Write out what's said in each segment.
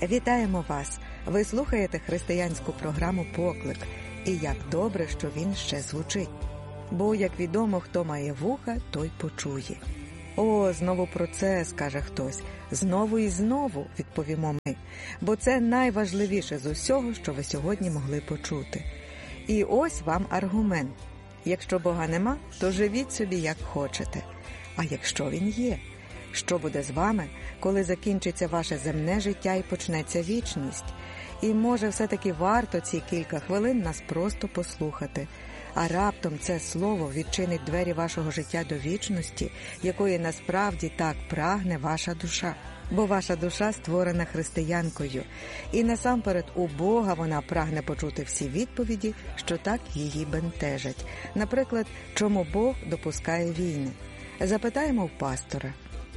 Вітаємо вас! Ви слухаєте християнську програму «Поклик». І як добре, що він ще звучить. Бо, як відомо, хто має вуха, той почує. «О, знову про це», – скаже хтось. «Знову і знову», – відповімо ми. Бо це найважливіше з усього, що ви сьогодні могли почути. І ось вам аргумент. Якщо Бога нема, то живіть собі як хочете. А якщо Він є? Що буде з вами, коли закінчиться ваше земне життя і почнеться вічність? І може все-таки варто ці кілька хвилин нас просто послухати. А раптом це слово відчинить двері вашого життя до вічності, якої насправді так прагне ваша душа. Бо ваша душа створена християнкою. І насамперед у Бога вона прагне почути всі відповіді, що так її бентежать. Наприклад, чому Бог допускає війни? Запитаємо в пастора.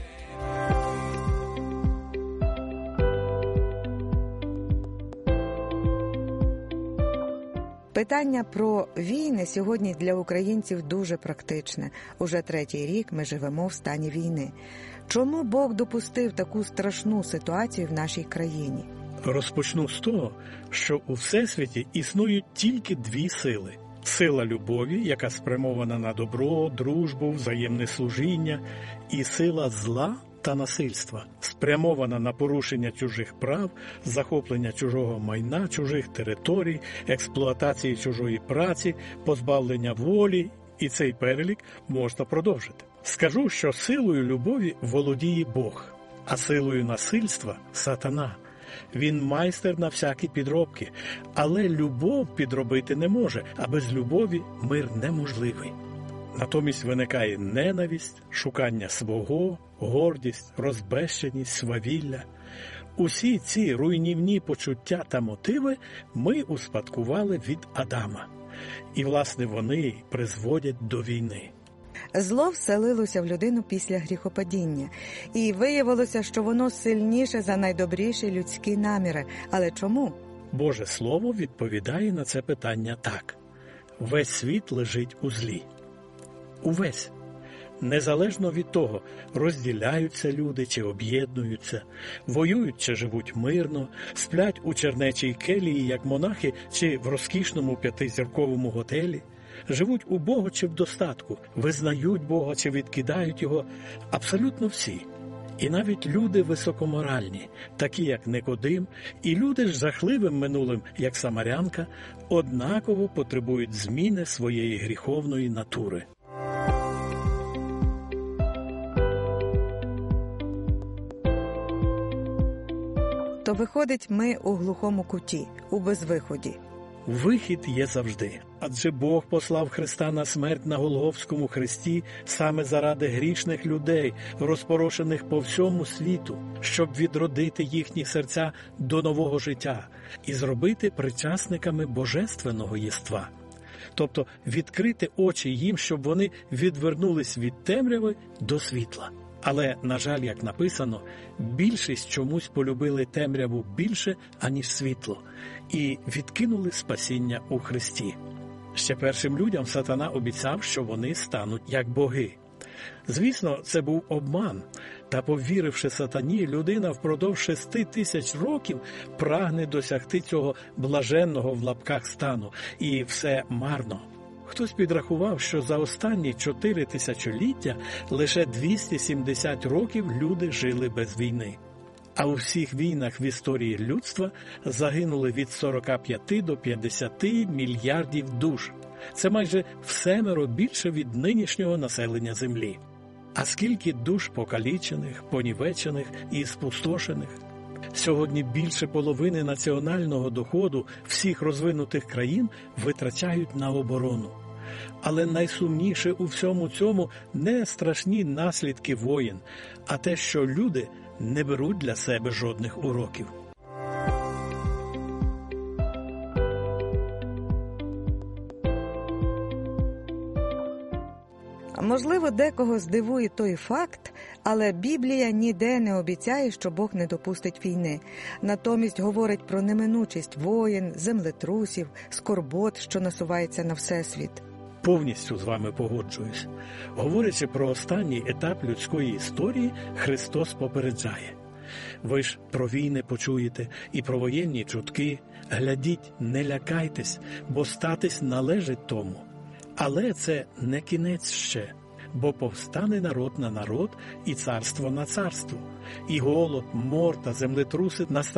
Питання про війни сьогодні для українців дуже практичне. Уже 3-й рік ми живемо в стані війни. Чому Бог допустив таку страшну ситуацію в нашій країні? Розпочну з того, що у Всесвіті існують тільки 2 сили. Сила любові, яка спрямована на добро, дружбу, взаємне служіння, і сила зла та насильства, спрямована на порушення чужих прав, захоплення чужого майна, чужих територій, експлуатації чужої праці, позбавлення волі, і цей перелік можна продовжити. Скажу, що силою любові володіє Бог, а силою насильства – сатана. Він майстер на всякі підробки, але любов підробити не може, а без любові мир неможливий. Натомість виникає ненависть, шукання свого, гордість, розбещеність, свавілля. Усі ці руйнівні почуття та мотиви ми успадкували від Адама. І, власне, вони призводять до війни. Зло вселилося в людину після гріхопадіння. І виявилося, що воно сильніше за найдобріші людські наміри. Але чому? Боже Слово відповідає на це питання так. Весь світ лежить у злі. Увесь. Незалежно від того, розділяються люди чи об'єднуються, воюють чи живуть мирно, сплять у чернечій келії, як монахи, чи в розкішному 5-зірковому готелі, живуть убого чи в достатку, визнають Бога чи відкидають Його, абсолютно всі. І навіть люди високоморальні, такі як Никодим, і люди з жахливим минулим, як Самарянка, однаково потребують зміни своєї гріховної натури. То виходить, ми у глухому куті, у безвиході. Вихід є завжди. Адже Бог послав Христа на смерть на Голгофському хресті саме заради грішних людей, розпорошених по всьому світу, щоб відродити їхні серця до нового життя і зробити причасниками божественного єства. Тобто відкрити очі їм, щоб вони відвернулись від темряви до світла. Але, на жаль, як написано, більшість чомусь полюбили темряву більше, аніж світло, і відкинули спасіння у Христі. Ще першим людям сатана обіцяв, що вони стануть як боги. Звісно, це був обман, та повіривши сатані, людина впродовж 6000 років прагне досягти цього блаженного в лапках стану, і все марно. Хтось підрахував, що за останні 4 тисячоліття лише 270 років люди жили без війни. А у всіх війнах в історії людства загинули від 45 до 50 мільярдів душ. Це майже всемеро більше від нинішнього населення Землі. А скільки душ покалічених, понівечених і спустошених? Сьогодні більше половини національного доходу всіх розвинутих країн витрачають на оборону. Але найсумніше у всьому цьому не страшні наслідки воєн, а те, що люди не беруть для себе жодних уроків. Можливо, декого здивує той факт, але Біблія ніде не обіцяє, що Бог не допустить війни. Натомість говорить про неминучість воєн, землетрусів, скорбот, що насувається на Всесвіт. Повністю з вами погоджуюсь. Говорячи про останній етап людської історії, Христос попереджає: Ви ж про війни почуєте і про воєнні чутки. Глядіть, не лякайтесь, бо статись належить тому. Але це не кінець ще, бо повстане народ на народ і царство на царство, і голод, мор та землетруси настануть